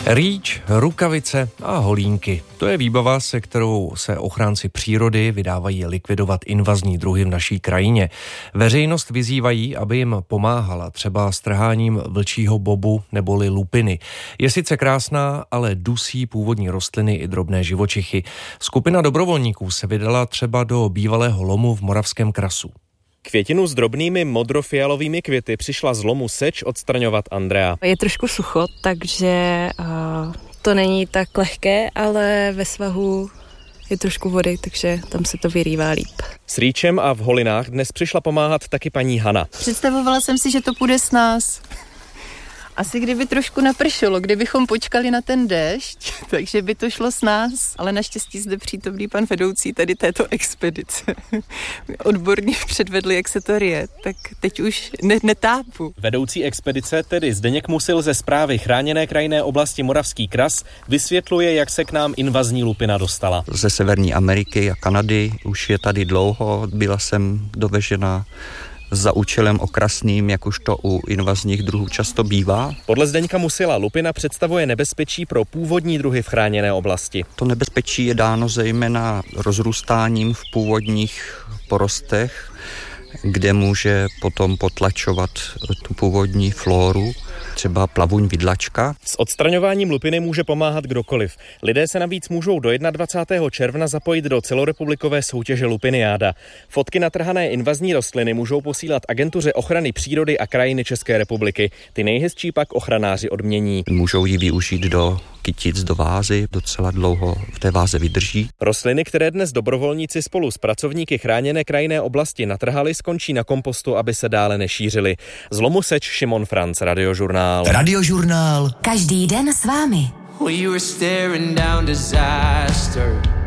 Rýč, rukavice a holínky. To je výbava, se kterou se ochránci přírody vydávají likvidovat invazní druhy v naší krajině. Veřejnost vyzývají, aby jim pomáhala, třeba strháním vlčího bobu neboli lupiny. Je sice krásná, ale dusí původní rostliny i drobné živočichy. Skupina dobrovolníků se vydala třeba do bývalého lomu v Moravském Krasu. Květinu s drobnými modrofialovými květy přišla z lomu Seč odstraňovat Andrea. Je trošku sucho, takže to není tak lehké, ale ve svahu je trošku vody, takže tam se to vyrývá líp. S rýčem a v holinách dnes přišla pomáhat taky paní Hana. Představovala jsem si, že to půjde s nás. Asi kdyby trošku napršelo, kdybychom počkali na ten déšť, takže by to šlo s nás. Ale naštěstí zde přítomný pan vedoucí tady této expedice odborně předvedl, jak se to ryje, tak teď už netápu. Vedoucí expedice, tedy Zdeněk Musil ze správy Chráněné krajinné oblasti Moravský Kras, vysvětluje, jak se k nám invazní lupina dostala. Ze Severní Ameriky a Kanady už je tady dlouho, byla jsem dovežena za účelem okrasným, jak už to u invazních druhů často bývá. Podle Zdeňka Musila lupina představuje nebezpečí pro původní druhy v chráněné oblasti. To nebezpečí je dáno zejména rozrůstáním v původních porostech, kde může potom potlačovat tu původní flóru, třeba plavuň vidlačka. S odstraňováním lupiny může pomáhat kdokoliv. Lidé se navíc můžou do 21. června zapojit do celorepublikové soutěže Lupiniáda. Fotky natrhané invazní rostliny můžou posílat Agentuře ochrany přírody a krajiny České republiky. Ty nejhezčí pak ochranáři odmění. Můžou ji využít do kytic, do vázy, docela dlouho v té váze vydrží. Rostliny, které dnes dobrovolníci spolu s pracovníky Chráněné krajinné oblasti natrhali, skončí na kompostu, aby se dále nešířily. Z lomu Seč Šimon Franc, Radiožurnál. Radiožurnál. Každý den s vámi. We were staring down disaster.